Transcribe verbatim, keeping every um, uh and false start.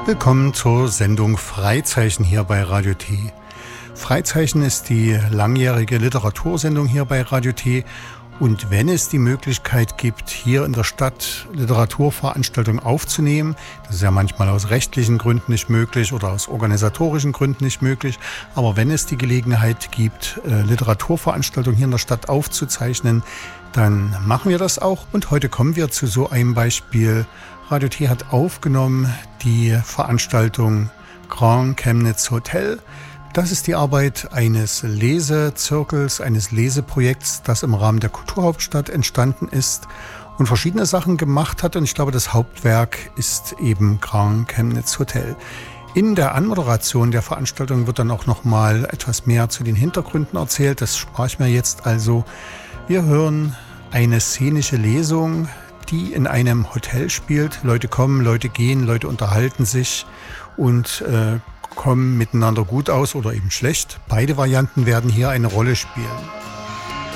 Willkommen zur Sendung Freizeichen hier bei Radio T. Freizeichen ist die langjährige Literatursendung hier bei Radio T. Und wenn es die Möglichkeit gibt, hier in der Stadt Literaturveranstaltungen aufzunehmen, das ist ja manchmal aus rechtlichen Gründen nicht möglich oder aus organisatorischen Gründen nicht möglich, aber wenn es die Gelegenheit gibt, Literaturveranstaltungen hier in der Stadt aufzuzeichnen, dann machen wir das auch. Und heute kommen wir zu so einem Beispiel. Radio T hat aufgenommen die Veranstaltung Grand Chemnitz Hotel. Das ist die Arbeit eines Lesezirkels, eines Leseprojekts, das im Rahmen der Kulturhauptstadt entstanden ist und verschiedene Sachen gemacht hat. Und ich glaube, das Hauptwerk ist eben Grand Chemnitz Hotel. In der Anmoderation der Veranstaltung wird dann auch noch mal etwas mehr zu den Hintergründen erzählt. Das spare ich mir jetzt also. Wir hören eine szenische Lesung, die in einem Hotel spielt. Leute kommen, Leute gehen, Leute unterhalten sich und äh, kommen miteinander gut aus oder eben schlecht. Beide Varianten werden hier eine Rolle spielen.